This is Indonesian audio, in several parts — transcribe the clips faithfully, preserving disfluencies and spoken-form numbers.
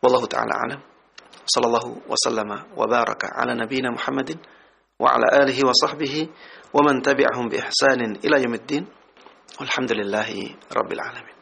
Wallahu ta'ala alam. Sallallahu wa sallama wa baraka ala nabiyyina Muhammadin wa ala alihi wa sahbihi wa man tabi'ahum bi ihsanin ila yaumiddin. Alhamdulillahi rabbil alamin.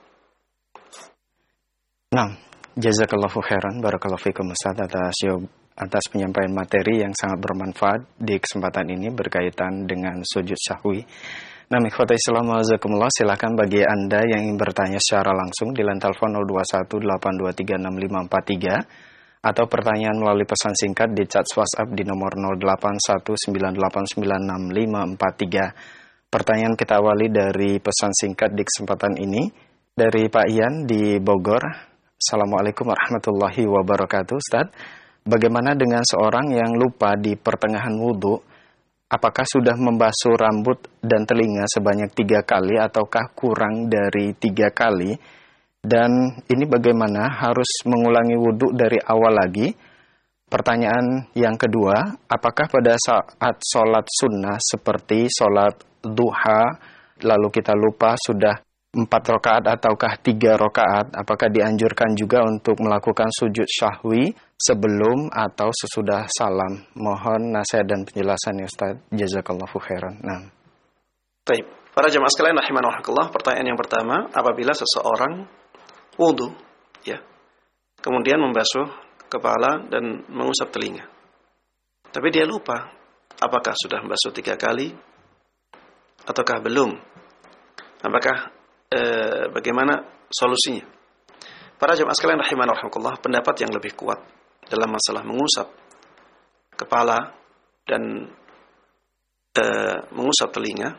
Nah, jazakallahu khairan, barakallahu fikum Ustaz atas atas penyampaian materi yang sangat bermanfaat di kesempatan ini berkaitan dengan sujud sahwi. Nah, ikhwata Islam wajazakumullah, silakan bagi Anda yang ingin bertanya secara langsung di line telepon nol dua satu delapan dua tiga enam lima empat tiga atau pertanyaan melalui pesan singkat di chat WhatsApp di nomor nol delapan satu sembilan delapan sembilan enam lima empat tiga. Pertanyaan kita awali dari pesan singkat di kesempatan ini dari Pak Ian di Bogor. Assalamualaikum warahmatullahi wabarakatuh. Ustaz, bagaimana dengan seorang yang lupa di pertengahan wudhu? Apakah sudah membasuh rambut dan telinga sebanyak tiga kali ataukah kurang dari tiga kali? Dan ini bagaimana, harus mengulangi wudhu dari awal lagi? Pertanyaan yang kedua, apakah pada saat sholat sunnah seperti sholat duha, lalu kita lupa sudah empat rakaat ataukah tiga rakaat, apakah dianjurkan juga untuk melakukan sujud syahwi sebelum atau sesudah salam? Mohon nasihat dan penjelasan ya Ustaz. Jazakallahu khairan. Nah. Baik, para jemaah sekalian rahimanallah, pertanyaan yang pertama, apabila seseorang wudu, ya, kemudian membasuh kepala dan mengusap telinga, tapi dia lupa, apakah sudah membasuh tiga kali ataukah belum? Apakah eh, bagaimana solusinya? Para jemaah sekalian rahimanallah, pendapat yang lebih kuat dalam masalah mengusap kepala dan eh, mengusap telinga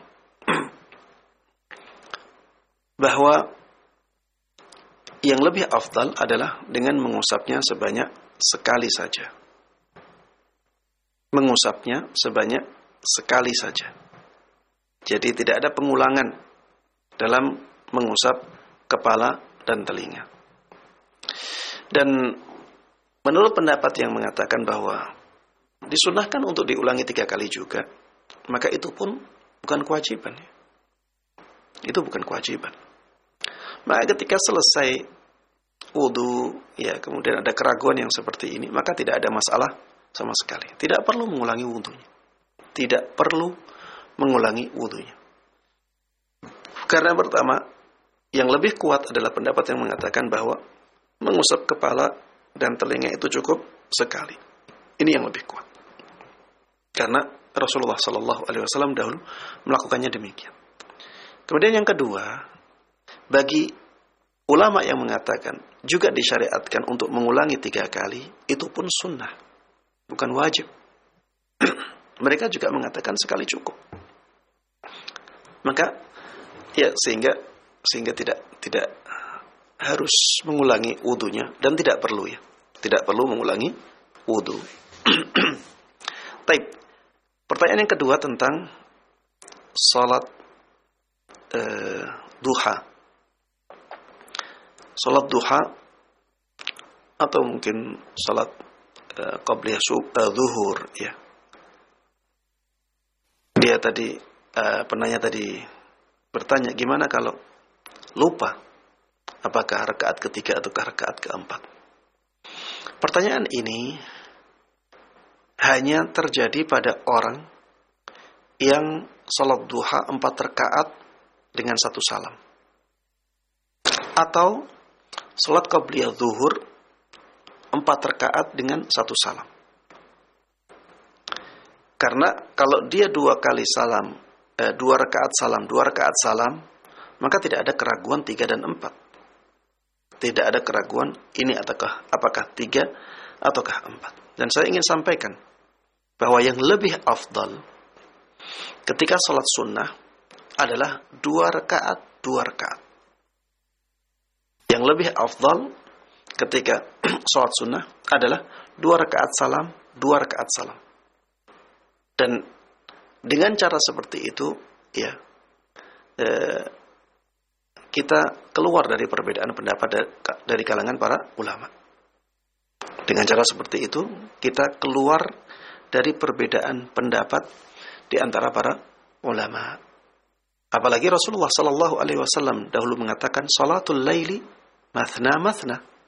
bahwa yang lebih afdal adalah dengan mengusapnya sebanyak sekali saja. Mengusapnya sebanyak sekali saja. Jadi tidak ada pengulangan dalam mengusap kepala dan telinga. Dan menurut pendapat yang mengatakan bahwa disunahkan untuk diulangi tiga kali juga, maka itu pun bukan kewajiban. Itu bukan kewajiban. Maka ketika selesai wudu, ya, kemudian ada keraguan yang seperti ini, maka tidak ada masalah sama sekali. Tidak perlu mengulangi wudunya. Tidak perlu mengulangi wudunya. Karena pertama, yang lebih kuat adalah pendapat yang mengatakan bahwa mengusap kepala dan telinga itu cukup sekali. Ini yang lebih kuat. Karena Rasulullah Shallallahu Alaihi Wasallam dahulu melakukannya demikian. Kemudian yang kedua, bagi ulama yang mengatakan juga disyariatkan untuk mengulangi tiga kali, itu pun sunnah, bukan wajib. Mereka juga mengatakan sekali cukup. Maka ya sehingga sehingga tidak tidak harus mengulangi wudunya dan tidak perlu ya, tidak perlu mengulangi wudu. Baik. Pertanyaan yang kedua tentang salat uh, duha. Salat duha atau mungkin salat uh, qabliyah uh, zuhur, ya. Dia tadi uh, penanya tadi bertanya, gimana kalau lupa, apakah rakaat ketiga atau rakaat keempat? Pertanyaan ini hanya terjadi pada orang yang salat duha empat rakaat dengan satu salam, atau salat qabliyah zuhur empat rakaat dengan satu salam. Karena kalau dia dua kali salam, eh, dua rakaat salam, dua rakaat salam, maka tidak ada keraguan tiga dan empat. Tidak ada keraguan ini ataukah apakah tiga ataukah empat. Dan saya ingin sampaikan bahwa yang lebih afdal ketika salat sunnah adalah dua rakaat, dua rakaat. Yang lebih afdal ketika salat sunnah adalah dua rakaat salam, dua rakaat salam. Dan dengan cara seperti itu, ya, eh, kita keluar dari perbedaan pendapat dari kalangan para ulama. Dengan cara seperti itu, kita keluar dari perbedaan pendapat di antara para ulama. Apalagi Rasulullah Sallallahu Alaihi Wasallam dahulu mengatakan, salatul laili mathna mathna.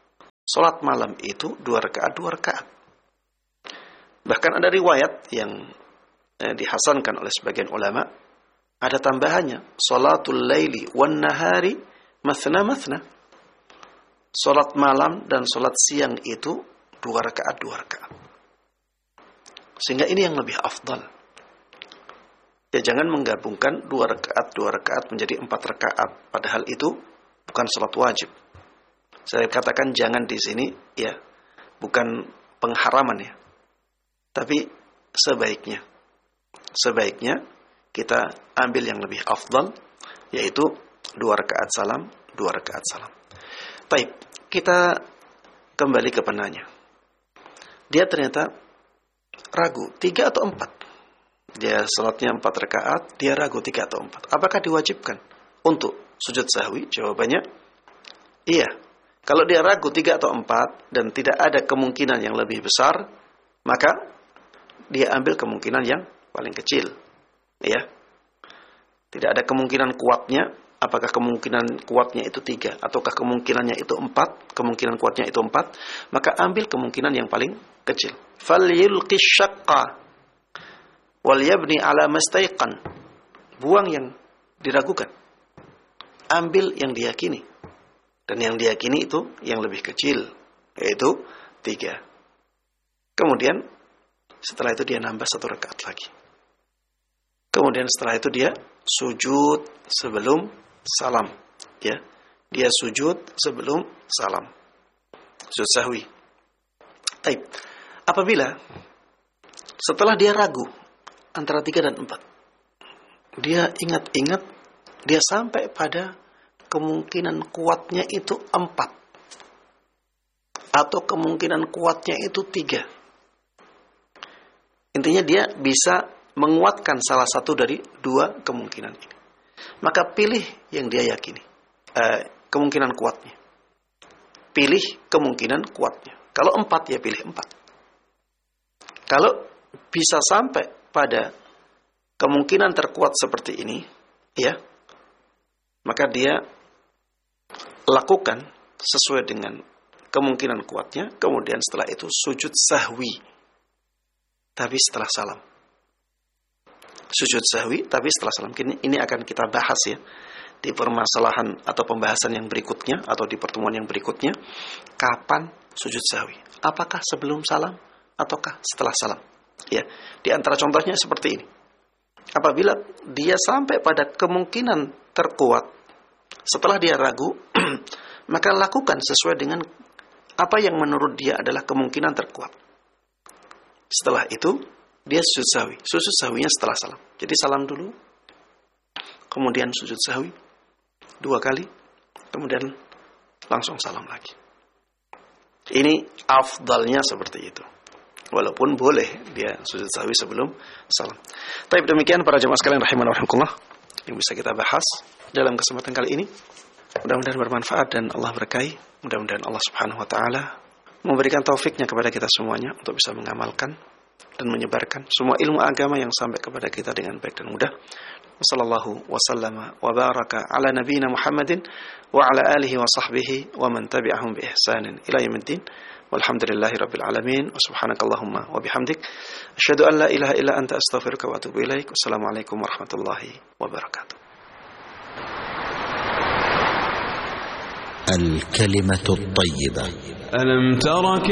Salat malam itu dua rakaat, dua rakaat. Bahkan ada riwayat yang eh, dihasankan oleh sebagian ulama, ada tambahannya, salatul laili wan nahari mathna mathna. Salat malam dan salat siang itu dua rakaat, dua rakaat. Sehingga ini yang lebih afdal. Ya, jangan menggabungkan dua rakaat, dua rakaat menjadi empat rakaat. Padahal itu bukan salat wajib. Saya katakan jangan di sini, ya, bukan pengharaman ya. Tapi sebaiknya, sebaiknya kita ambil yang lebih afdal, yaitu dua rakaat salam, dua rakaat salam. Baik, kita kembali ke penanya. Dia ternyata ragu, tiga atau empat. Dia salatnya empat rakaat, dia ragu tiga atau empat. Apakah diwajibkan untuk sujud sahwi? Jawabannya, iya. Kalau dia ragu tiga atau empat dan tidak ada kemungkinan yang lebih besar, maka dia ambil kemungkinan yang paling kecil. Ya. Tidak ada kemungkinan kuatnya. Apakah kemungkinan kuatnya itu tiga, ataukah kemungkinannya itu empat, kemungkinan kuatnya itu empat, maka ambil kemungkinan yang paling kecil. Falyulqi syaqqa wal yabni ala mastaiqan. Buang yang diragukan. Ambil yang diyakini. Dan yang diyakini itu yang lebih kecil, yaitu tiga. Kemudian setelah itu dia nambah satu rakaat lagi. Kemudian setelah itu dia sujud sebelum salam, ya. Dia sujud sebelum salam. Sujud sahwi. Baik. Apabila setelah dia ragu antara tiga dan empat, dia ingat-ingat, dia sampai pada kemungkinan kuatnya itu empat, atau kemungkinan kuatnya itu tiga. Intinya dia bisa menguatkan salah satu dari dua kemungkinan ini. Maka pilih yang dia yakini, eh, kemungkinan kuatnya. Pilih kemungkinan kuatnya. Kalau empat, ya pilih empat. Kalau bisa sampai pada kemungkinan terkuat seperti ini, ya, maka dia lakukan sesuai dengan kemungkinan kuatnya. Kemudian setelah itu sujud sahwi, tapi setelah salam. Sujud sahwi, tapi setelah salam. Ini, ini akan kita bahas ya di permasalahan atau pembahasan yang berikutnya, atau di pertemuan yang berikutnya. Kapan sujud sahwi? Apakah sebelum salam ataukah setelah salam? Ya, di antara contohnya seperti ini. Apabila dia sampai pada kemungkinan terkuat, setelah dia ragu, maka lakukan sesuai dengan apa yang menurut dia adalah kemungkinan terkuat. Setelah itu dia sujud sahwi. Sujud sahwinya setelah salam. Jadi salam dulu, kemudian sujud sahwi dua kali, kemudian langsung salam lagi. Ini afdalnya seperti itu. Walaupun boleh dia sujud sahwi sebelum salam. Tapi demikian para jemaah sekalian rahimani wa rahimakumullah yang bisa kita bahas dalam kesempatan kali ini. Mudah-mudahan bermanfaat dan Allah berkahi. Mudah-mudahan Allah Subhanahu wa taala memberikan taufiknya kepada kita semuanya untuk bisa mengamalkan dan menyebarkan semua ilmu agama yang sampai kepada kita dengan baik dan mudah. Wassallallahu wasallama wa baraka ala nabiyyina Muhammadin wa ala alihi wa sahbihi wa man tabi'ahum bi ihsanin ila yaumiddin. Walhamdulillahi rabbil alamin. Wa subhanakallahumma wa bihamdik asyhadu an la ilaha illa anta astaghfiruka wa atubu ilaik. Wassalamualaikum warahmatullahi wabarakatuh. الكلمة الطيبة. ألم ترك